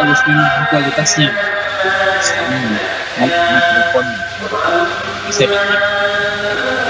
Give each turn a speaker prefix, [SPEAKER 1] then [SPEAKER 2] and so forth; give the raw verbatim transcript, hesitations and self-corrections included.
[SPEAKER 1] bagus memang kualitasnya.
[SPEAKER 2] Hmm, mic mikrofon.
[SPEAKER 1] Bisa dicek.